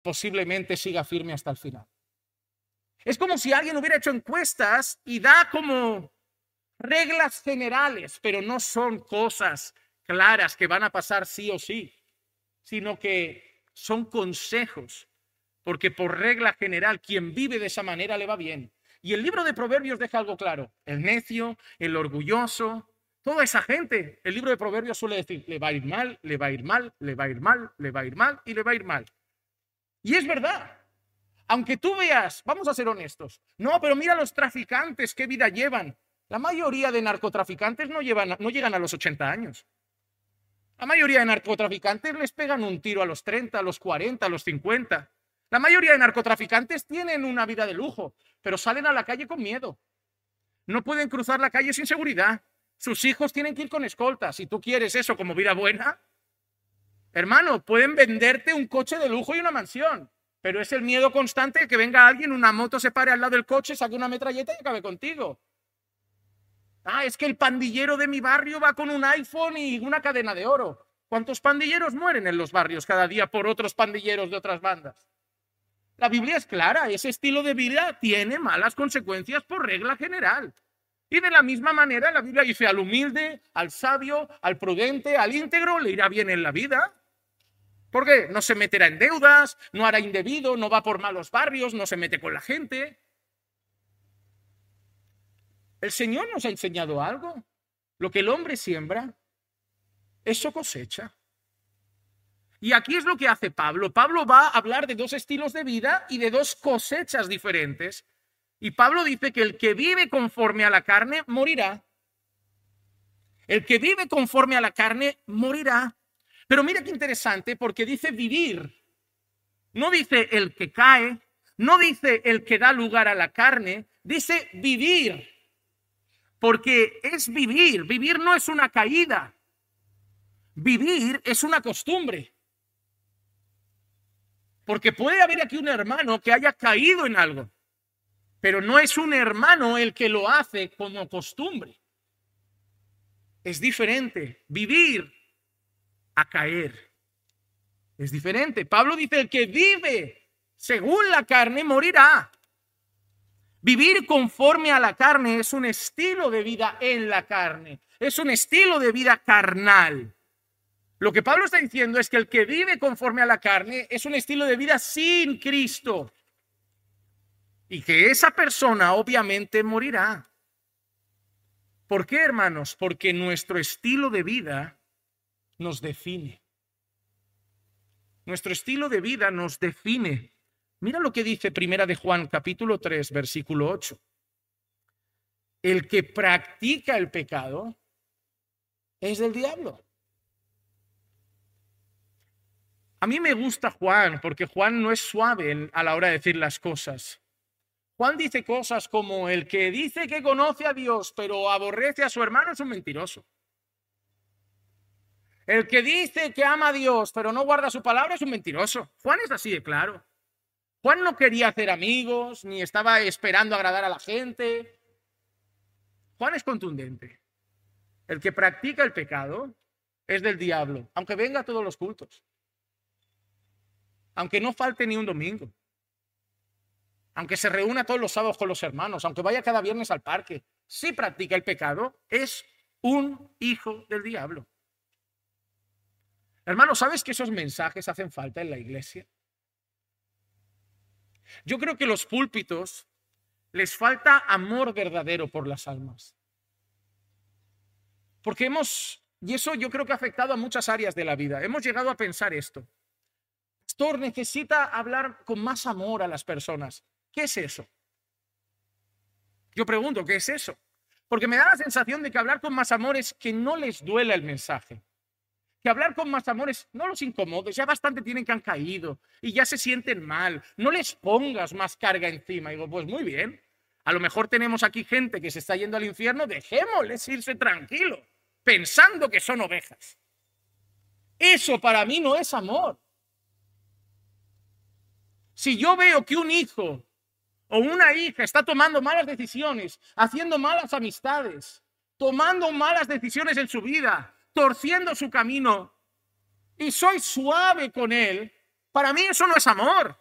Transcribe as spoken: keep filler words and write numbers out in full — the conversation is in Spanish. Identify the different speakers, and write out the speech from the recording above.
Speaker 1: posiblemente siga firme hasta el final. Es como si alguien hubiera hecho encuestas y da como reglas generales, pero no son cosas claras que van a pasar sí o sí, sino que son consejos, porque por regla general quien vive de esa manera le va bien. Y el libro de Proverbios deja algo claro: el necio, el orgulloso, toda esa gente, el libro de Proverbios suele decir, le va a ir mal, le va a ir mal, le va a ir mal, le va a ir mal y le va a ir mal. Y es verdad. Aunque tú veas, vamos a ser honestos, no, pero mira los traficantes, qué vida llevan. La mayoría de narcotraficantes no, llevan, no llegan a los ochenta años. La mayoría de narcotraficantes les pegan un tiro a los treinta, a los cuarenta, a los cincuenta. La mayoría de narcotraficantes tienen una vida de lujo, pero salen a la calle con miedo. No pueden cruzar la calle sin seguridad. Sus hijos tienen que ir con escolta. Si tú quieres eso como vida buena, hermano, pueden venderte un coche de lujo y una mansión, pero es el miedo constante de que venga alguien, una moto se pare al lado del coche, saque una metralleta y acabe contigo. Ah, es que el pandillero de mi barrio va con un iPhone y una cadena de oro. ¿Cuántos pandilleros mueren en los barrios cada día por otros pandilleros de otras bandas? La Biblia es clara, ese estilo de vida tiene malas consecuencias por regla general. Y de la misma manera la Biblia dice: al humilde, al sabio, al prudente, al íntegro le irá bien en la vida. ¿Por qué? No se meterá en deudas, no hará indebido, no va por malos barrios, no se mete con la gente. El Señor nos ha enseñado algo. Lo que el hombre siembra, eso cosecha. Y aquí es lo que hace Pablo. Pablo va a hablar de dos estilos de vida y de dos cosechas diferentes. Y Pablo dice que el que vive conforme a la carne morirá. El que vive conforme a la carne morirá. Pero mira qué interesante, porque dice vivir. No dice el que cae, no dice el que da lugar a la carne, dice vivir. Porque es vivir. Vivir no es una caída. Vivir es una costumbre. Porque puede haber aquí un hermano que haya caído en algo, pero no es un hermano el que lo hace como costumbre. Es diferente. Vivir a caer es diferente. Pablo dice: el que vive según la carne morirá. Vivir conforme a la carne es un estilo de vida en la carne, es un estilo de vida carnal. Lo que Pablo está diciendo es que el que vive conforme a la carne es un estilo de vida sin Cristo, y que esa persona obviamente morirá. ¿Por qué, hermanos? Porque nuestro estilo de vida nos define. Nuestro estilo de vida nos define. Mira lo que dice Primera de Juan, capítulo tres, versículo ocho. El que practica el pecado es del diablo. A mí me gusta Juan, porque Juan no es suave a la hora de decir las cosas. Juan dice cosas como: el que dice que conoce a Dios, pero aborrece a su hermano, es un mentiroso. El que dice que ama a Dios, pero no guarda su palabra, es un mentiroso. Juan es así de claro. Juan no quería hacer amigos, ni estaba esperando agradar a la gente. Juan es contundente. El que practica el pecado es del diablo, aunque venga a todos los cultos, aunque no falte ni un domingo, aunque se reúna todos los sábados con los hermanos, aunque vaya cada viernes al parque. Si practica el pecado, es un hijo del diablo. Hermano, ¿sabes que esos mensajes hacen falta en la iglesia? Yo creo que los púlpitos les falta amor verdadero por las almas. Porque hemos, y eso yo creo que ha afectado a muchas áreas de la vida, hemos llegado a pensar esto: pastor, necesita hablar con más amor a las personas. ¿Qué es eso? Yo pregunto, ¿qué es eso? Porque me da la sensación de que hablar con más amor es que no les duela el mensaje. Que hablar con más amor es: no los incomodes, ya bastante tienen que han caído y ya se sienten mal, no les pongas más carga encima. Y digo, pues muy bien, a lo mejor tenemos aquí gente que se está yendo al infierno, dejémosles irse tranquilo, pensando que son ovejas. Eso para mí no es amor. Si yo veo que un hijo o una hija está tomando malas decisiones, haciendo malas amistades, tomando malas decisiones en su vida, torciendo su camino, y soy suave con él, Para mí eso no es amor.